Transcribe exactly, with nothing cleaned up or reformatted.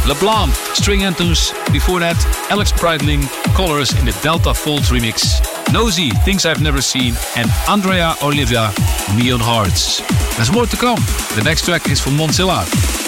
LeBlanc, String Anthems. Before that, Alex Breitling, Colors in the Delta Folds remix. Nosy, Things I've Never Seen. And Andrea Olivia, Neon Hearts. There's more to come. The next track is from Montserrat.